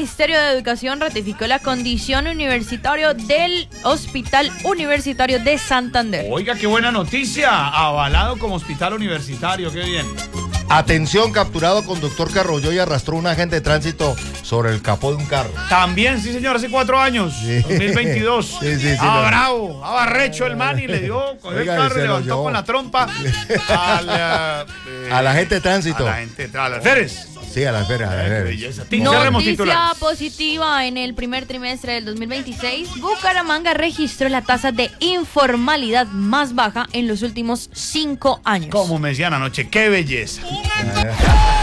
Ministerio de Educación ratificó la condición universitaria del Hospital Universitario de Santander. Oiga, qué buena noticia. Avalado como hospital universitario, qué bien. Atención, capturado conductor que arrolló y arrastró un agente de tránsito sobre el capó de un carro. También, sí señor, hace 4 años, Sí. 2022. Sí, bravo, barrecho el man y le dio, cogió el Oiga, carro y se lo levantó llevó. con la trompa A la gente de tránsito. A la gente, a las Férez. Sí, a la feria. Qué belleza. Cerremos Noticia titulares. positiva: en el primer trimestre del 2026, Bucaramanga registró la tasa de informalidad más baja en los últimos 5 años. Como me decían anoche, qué belleza.